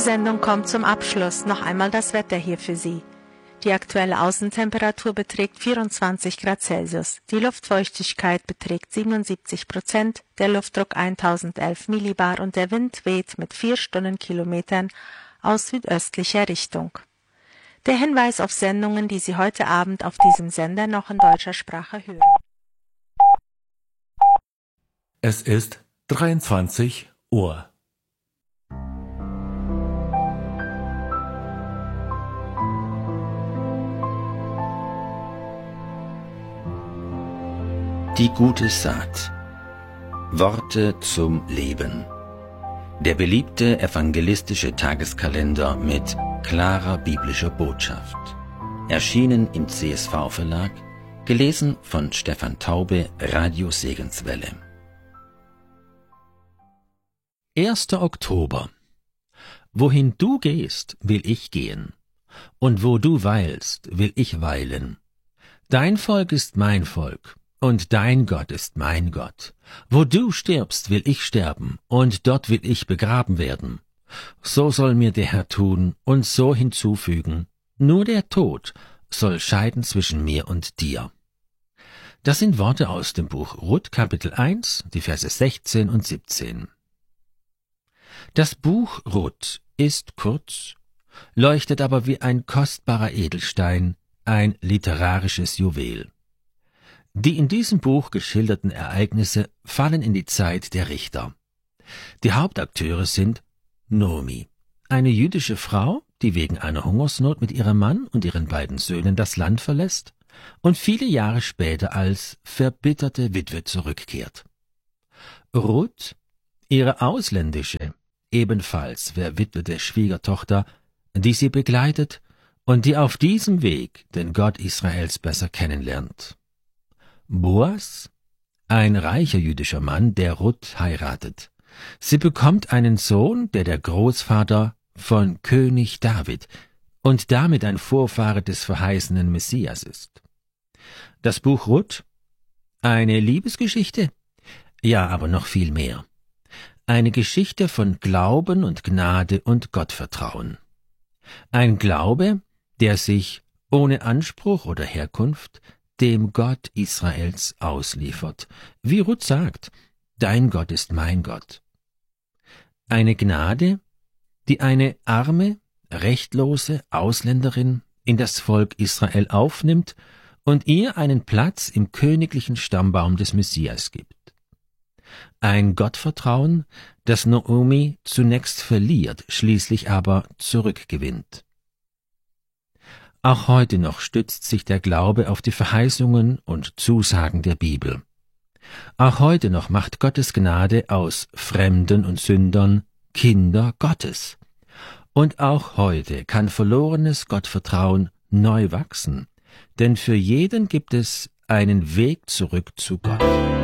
Sendung kommt zum Abschluss. Noch einmal das Wetter hier für Sie. Die aktuelle Außentemperatur beträgt 24 Grad Celsius. Die Luftfeuchtigkeit beträgt 77%, der Luftdruck 1011 Millibar und der Wind weht mit 4 Stundenkilometern aus südöstlicher Richtung. Der Hinweis auf Sendungen, die Sie heute Abend auf diesem Sender noch in deutscher Sprache hören. Es ist 23 Uhr. Die gute Saat. Worte zum Leben. Der beliebte evangelistische Tageskalender mit klarer biblischer Botschaft. Erschienen im CSV-Verlag, gelesen von Stefan Taube, Radio Segenswelle. 1. Oktober. Wohin du gehst, will ich gehen, und wo du weilst, will ich weilen. Dein Volk ist mein Volk, und dein Gott ist mein Gott. Wo du stirbst, will ich sterben, und dort will ich begraben werden. So soll mir der Herr tun und so hinzufügen, nur der Tod soll scheiden zwischen mir und dir. Das sind Worte aus dem Buch Ruth, Kapitel 1, die Verse 16 und 17. Das Buch Ruth ist kurz, leuchtet aber wie ein kostbarer Edelstein, ein literarisches Juwel. Die in diesem Buch geschilderten Ereignisse fallen in die Zeit der Richter. Die Hauptakteure sind Nomi, eine jüdische Frau, die wegen einer Hungersnot mit ihrem Mann und ihren beiden Söhnen das Land verlässt und viele Jahre später als verbitterte Witwe zurückkehrt. Ruth, ihre ausländische, ebenfalls verwitwete Schwiegertochter, die sie begleitet und die auf diesem Weg den Gott Israels besser kennenlernt. Boas, ein reicher jüdischer Mann, der Ruth heiratet. Sie bekommt einen Sohn, der Großvater von König David und damit ein Vorfahre des verheißenen Messias ist. Das Buch Ruth? Eine Liebesgeschichte? Ja, aber noch viel mehr. Eine Geschichte von Glauben und Gnade und Gottvertrauen. Ein Glaube, der sich ohne Anspruch oder Herkunft dem Gott Israels ausliefert. Wie Ruth sagt, dein Gott ist mein Gott. Eine Gnade, die eine arme, rechtlose Ausländerin in das Volk Israel aufnimmt und ihr einen Platz im königlichen Stammbaum des Messias gibt. Ein Gottvertrauen, das Naomi zunächst verliert, schließlich aber zurückgewinnt. Auch heute noch stützt sich der Glaube auf die Verheißungen und Zusagen der Bibel. Auch heute noch macht Gottes Gnade aus Fremden und Sündern Kinder Gottes. Und auch heute kann verlorenes Gottvertrauen neu wachsen, denn für jeden gibt es einen Weg zurück zu Gott.